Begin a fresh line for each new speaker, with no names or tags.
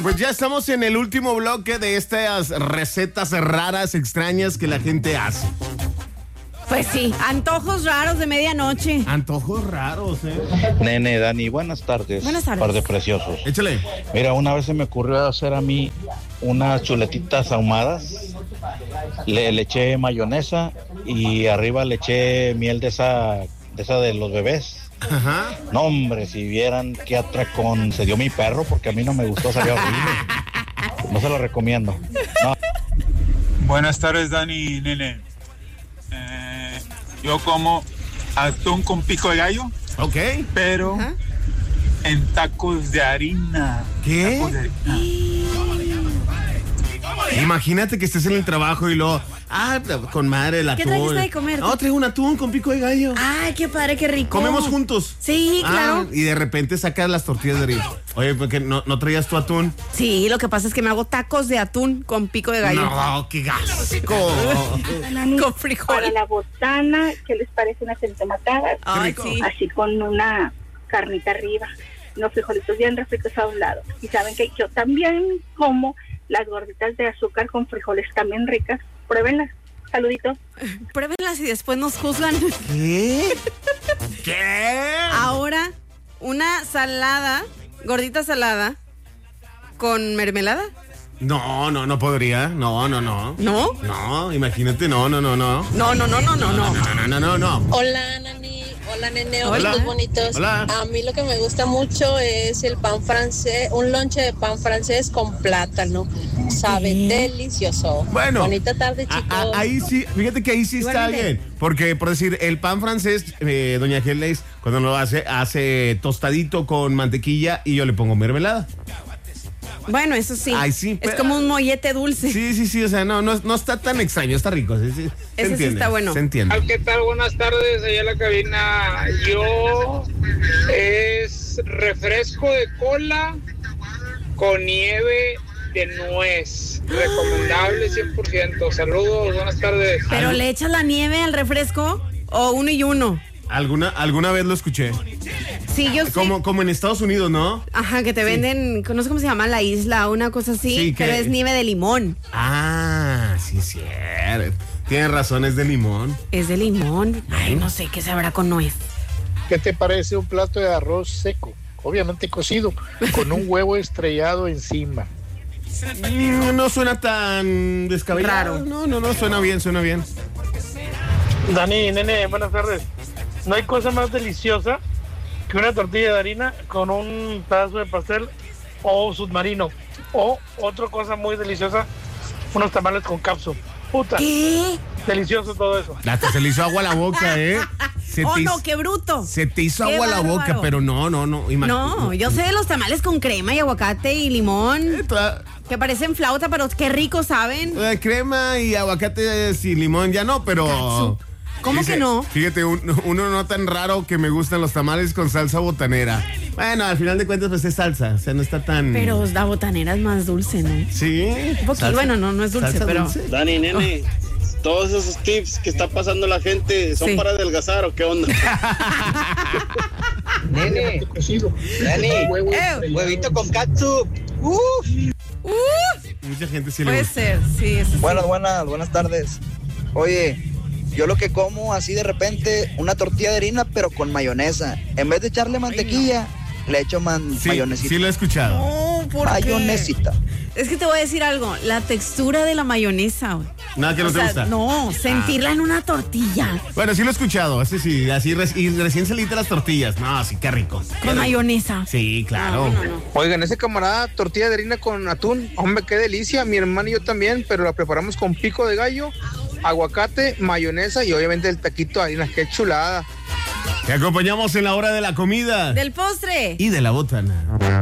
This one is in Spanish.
Bueno, pues ya estamos en el último bloque de estas recetas raras, extrañas que la gente hace.
Pues sí, antojos raros de medianoche.
Antojos raros,
Nene, Dani, buenas tardes.
Buenas tardes.
Par de preciosos.
Échale.
Mira, una vez se me ocurrió hacer a mí unas chuletitas ahumadas. Le eché mayonesa y arriba le eché miel de esa de los bebés.
Ajá.
No, hombre, si vieran qué atracón se dio mi perro, porque a mí no me gustó, sabía horrible. No se lo recomiendo. No.
Buenas tardes, Dani, nene. Yo como atún con pico de gallo.
Ok.
Pero en tacos de harina.
¿Qué?
Tacos de harina.
Imagínate que estés en el trabajo y luego, con madre el atún.
¿Qué trajiste de comer?
No, traigo un atún con pico de gallo.
Ay, qué padre, qué rico.
¿Comemos juntos?
Sí, claro.
Y de repente sacas las tortillas de harina. Oye, ¿por qué no traías tu atún?
Sí, lo que pasa es que me hago tacos de atún con pico de gallo.
No, qué gasco.
Con frijol.
Para la botana, ¿qué les parece unas entomatadas?
Ay, sí.
Así con una carnita arriba, unos frijolitos bien refritos a un lado. Y saben que yo también como las gorditas de azúcar con frijoles también ricas. Pruébenlas. Saluditos.
Pruébenlas y después nos juzgan.
¿Qué? ¿Qué?
Ahora, una salada, gordita salada, con mermelada.
No podría. No.
¿No?
No, imagínate, no.
No.
Hola, Nani. Hola, nene.
Hola.
Ojitos bonitos.
Hola.
A mí lo que me gusta mucho es el pan francés, un lonche de pan francés con plátano. Sabe delicioso.
Bueno.
Bonita tarde, chicos.
Ahí sí, fíjate que ahí sí está
Igualmente.
bien. Porque, por decir, el pan francés, doña Geles, cuando lo hace tostadito con mantequilla y yo le pongo mermelada.
Bueno, eso sí.
Ay, sí,
Es
pero-
como un mollete dulce.
Sí, o sea, no está tan extraño, está rico. Sí, se
Ese sí está bueno.
Se entiende.
¿Qué tal? Buenas tardes, allá en la cabina. Yo es refresco de cola con nieve de nuez. Recomendable 100%. Saludos, buenas tardes.
Pero le echas la nieve al refresco o uno y uno.
Alguna vez lo escuché.
Sí, yo sí.
Como en Estados Unidos, ¿no?
Ajá, que te venden, no sé cómo se llama la isla, una cosa así,
Sí,
pero
que-
es nieve de limón.
Ah, sí, cierto. Tienes razón, es de limón.
Es de limón. Ay, no sé qué sabrá con nuez.
¿Qué te parece un plato de arroz seco? Obviamente cocido, con un huevo estrellado encima.
No suena tan descabellado.
Raro.
No, suena bien.
Dani, nene, buenas tardes. No hay cosa más deliciosa que una tortilla de harina con un pedazo de pastel o submarino. O otra cosa muy deliciosa, unos tamales con cápsula. Puta,
¿Qué?
delicioso todo eso.
Hasta se le hizo agua a la boca, ¿eh?
Oh, no, qué bruto.
Se te hizo
Qué
agua a la boca,
bárbaro.
pero no.
No, yo sé de los tamales con crema y aguacate y limón, que parecen flauta, pero qué rico saben.
Crema y aguacate y limón, ya no, pero...
Katsu. ¿Cómo que no?
Fíjate, uno no tan raro que me gustan los tamales con salsa botanera. Bueno, al final de cuentas, pues es salsa, o sea, no está tan...
Pero la botanera es más dulce, ¿no?
Sí.
Un poquito, bueno, no es dulce,
¿Salsa
pero...
dulce?
Dani, nene, todos esos tips que está pasando la gente, ¿son
Sí.
para adelgazar o qué onda?
Nene, Dani, huevito con katsu.
Mucha gente sí le
Puede
gusta.
ser, sí, eso sí.
Buenas tardes. Oye, yo lo que como así de repente, una tortilla de harina, pero con mayonesa. En vez de echarle mantequilla, le echo mayonesita.
Sí lo he escuchado.
No, ¿por qué?
Mayonesita.
Es que te voy a decir algo, la textura de la mayonesa, güey.
Nada que no
O
te
sea,
gusta.
no, sentirla en una tortilla
Bueno, sí lo he escuchado, ese sí, así y recién salita las tortillas. No, sí, qué rico.
con mayonesa.
Sí, claro.
No.
Oigan, ese camarada, tortilla de harina con atún. Hombre, qué delicia. Mi hermano y yo también, pero la preparamos con pico de gallo, aguacate, mayonesa y obviamente el taquito de harina. Qué chulada.
Te acompañamos en la hora de la comida
Del postre.
y de la botana.